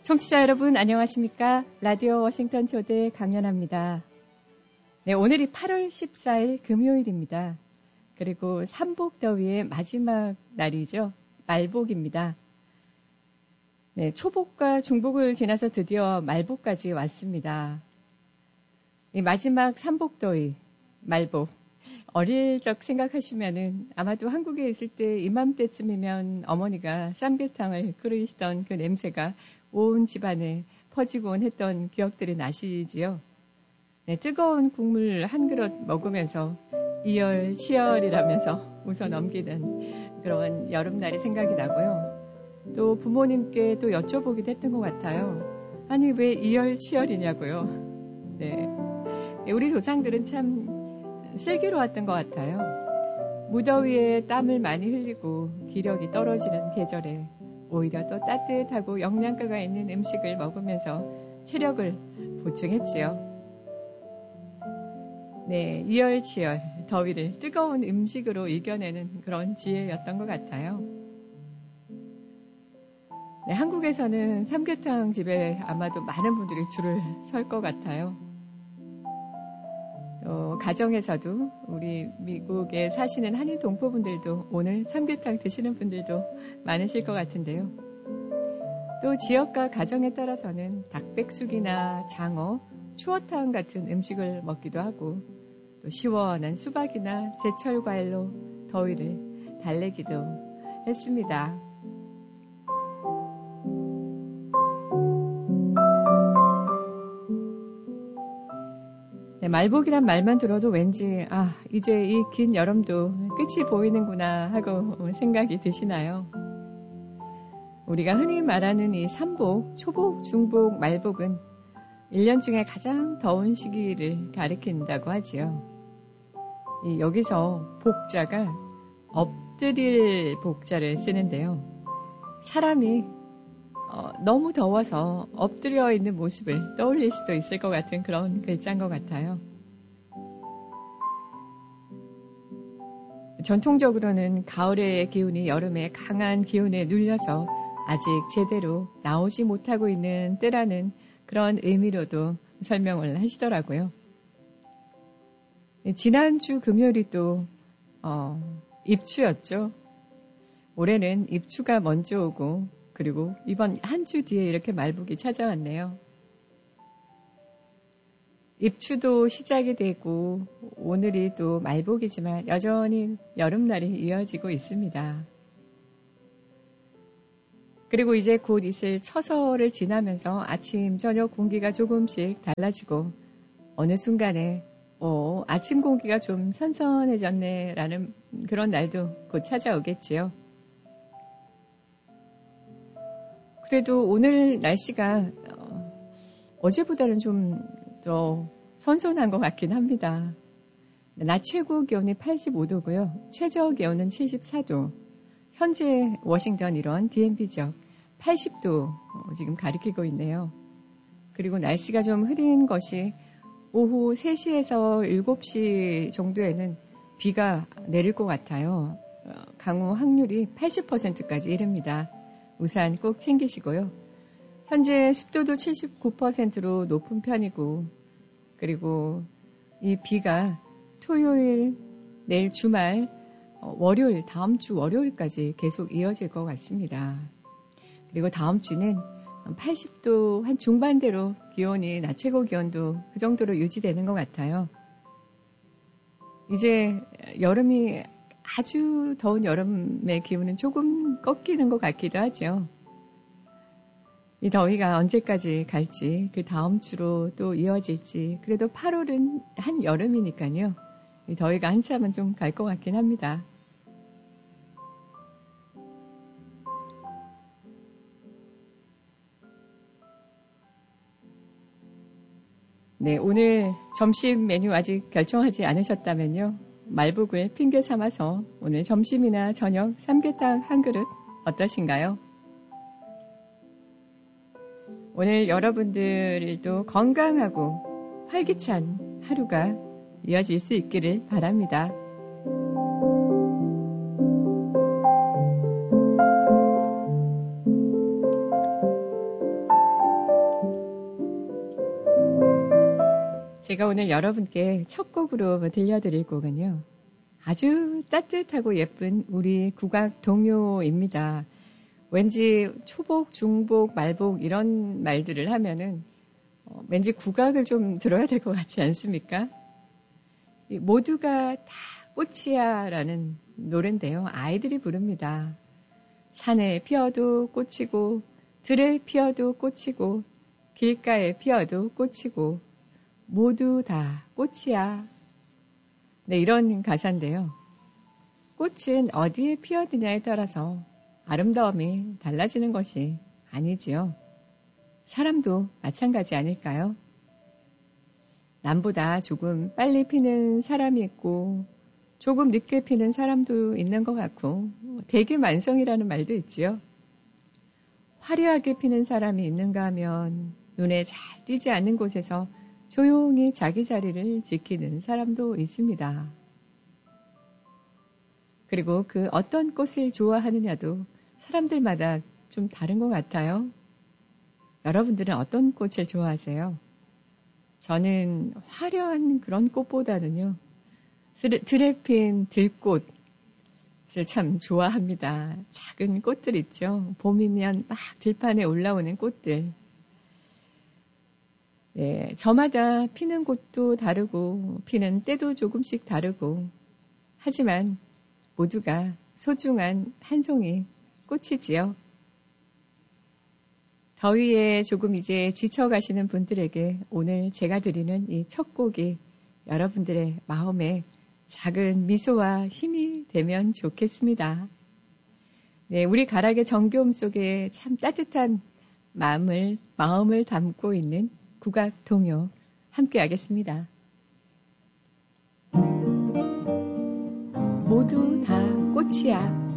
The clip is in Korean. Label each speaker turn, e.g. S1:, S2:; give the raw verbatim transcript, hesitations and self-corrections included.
S1: 청취자 여러분 안녕하십니까? 라디오 워싱턴 초대 강연합니다. 네, 오늘이 팔월 십사일 금요일입니다. 그리고 삼복더위의 마지막 날이죠. 말복입니다. 네, 초복과 중복을 지나서 드디어 말복까지 왔습니다. 이 마지막 삼복더위, 말복. 어릴 적 생각하시면은 아마도 한국에 있을 때 이맘때쯤이면 어머니가 쌈계탕을 끓이시던 그 냄새가 온 집안에 퍼지곤 했던 기억들이 나시지요. 네, 뜨거운 국물 한 그릇 먹으면서 이열 치열이라면서 웃어 넘기는 그런 여름날이 생각이 나고요. 또 부모님께 또 여쭤보기도 했던 것 같아요. 아니 왜 이열 치열이냐고요. 네, 우리 조상들은 참 슬기로웠던 것 같아요. 무더위에 땀을 많이 흘리고 기력이 떨어지는 계절에 오히려 또 따뜻하고 영양가가 있는 음식을 먹으면서 체력을 보충했지요. 네, 이열치열, 더위를 뜨거운 음식으로 이겨내는 그런 지혜였던 것 같아요. 네, 한국에서는 삼계탕 집에 아마도 많은 분들이 줄을 설 것 같아요. 어, 가정에서도 우리 미국에 사시는 한인 동포분들도 오늘 삼계탕 드시는 분들도 많으실 것 같은데요. 또 지역과 가정에 따라서는 닭백숙이나 장어, 추어탕 같은 음식을 먹기도 하고 또 시원한 수박이나 제철 과일로 더위를 달래기도 했습니다. 네, 말복이란 말만 들어도 왠지 아 이제 이 긴 여름도 끝이 보이는구나 하고 생각이 드시나요? 우리가 흔히 말하는 이 삼복, 초복, 중복, 말복은 일 년 중에 가장 더운 시기를 가리킨다고 하지요. 이 여기서 복자가 엎드릴 복자를 쓰는데요. 사람이 어, 너무 더워서 엎드려 있는 모습을 떠올릴 수도 있을 것 같은 그런 글자인 것 같아요. 전통적으로는 가을의 기운이 여름의 강한 기운에 눌려서 아직 제대로 나오지 못하고 있는 때라는 그런 의미로도 설명을 하시더라고요. 지난주 금요일이 또 어, 입추였죠. 올해는 입추가 먼저 오고 그리고 이번 한 주 뒤에 이렇게 말복이 찾아왔네요. 입추도 시작이 되고 오늘이 또 말복이지만 여전히 여름날이 이어지고 있습니다. 그리고 이제 곧 있을 처서를 지나면서 아침, 저녁 공기가 조금씩 달라지고 어느 순간에 어, 아침 공기가 좀 선선해졌네 라는 그런 날도 곧 찾아오겠지요. 그래도 오늘 날씨가 어, 어제보다는 좀 더 선선한 것 같긴 합니다. 낮 최고 기온이 팔십오 도고요. 최저 기온은 칠십사 도. 현재 워싱턴 이런 디엠비 지역 팔십 도 지금 가리키고 있네요. 그리고 날씨가 좀 흐린 것이 오후 세 시에서 일곱 시 정도에는 비가 내릴 것 같아요. 강우 확률이 팔십 퍼센트까지 이릅니다. 우산 꼭 챙기시고요. 현재 습도도 칠십구 퍼센트로 높은 편이고 그리고 이 비가 토요일, 내일 주말, 월요일, 다음 주 월요일까지 계속 이어질 것 같습니다. 그리고 다음 주는 팔십 도 한 중반대로 기온이 낮 최고 기온도 그 정도로 유지되는 것 같아요. 이제 여름이 아주 더운 여름의 기온은 조금 꺾이는 것 같기도 하죠. 이 더위가 언제까지 갈지, 그 다음 주로 또 이어질지, 그래도 팔월은 한 여름이니까요. 이 더위가 한참은 좀 갈 것 같긴 합니다. 네, 오늘 점심 메뉴 아직 결정하지 않으셨다면요. 말복을 핑계 삼아서 오늘 점심이나 저녁 삼계탕 한 그릇 어떠신가요? 오늘 여러분들도 건강하고 활기찬 하루가 이어질 수 있기를 바랍니다. 제가 오늘 여러분께 첫 곡으로 들려드릴 곡은요. 아주 따뜻하고 예쁜 우리 국악 동요입니다. 왠지 초복, 중복, 말복 이런 말들을 하면은 어, 왠지 국악을 좀 들어야 될 것 같지 않습니까? 모두가 다 꽃이야 라는 노래인데요. 아이들이 부릅니다. 산에 피어도 꽃이고 들에 피어도 꽃이고 길가에 피어도 꽃이고 모두 다 꽃이야. 네, 이런 가사인데요. 꽃은 어디에 피어드냐에 따라서 아름다움이 달라지는 것이 아니지요. 사람도 마찬가지 아닐까요? 남보다 조금 빨리 피는 사람이 있고 조금 늦게 피는 사람도 있는 것 같고 대기만성이라는 말도 있지요. 화려하게 피는 사람이 있는가 하면 눈에 잘 띄지 않는 곳에서 조용히 자기 자리를 지키는 사람도 있습니다. 그리고 그 어떤 꽃을 좋아하느냐도 사람들마다 좀 다른 것 같아요. 여러분들은 어떤 꽃을 좋아하세요? 저는 화려한 그런 꽃보다는요. 들에 핀 들꽃을 참 좋아합니다. 작은 꽃들 있죠. 봄이면 막 들판에 올라오는 꽃들. 네, 저마다 피는 곳도 다르고 피는 때도 조금씩 다르고 하지만 모두가 소중한 한 송이 꽃이지요. 더위에 조금 이제 지쳐가시는 분들에게 오늘 제가 드리는 이 첫 곡이 여러분들의 마음에 작은 미소와 힘이 되면 좋겠습니다. 네, 우리 가락의 정겨움 속에 참 따뜻한 마음을, 마음을 담고 있는 국악 동요 함께 하겠습니다. 모두 다 꽃이야.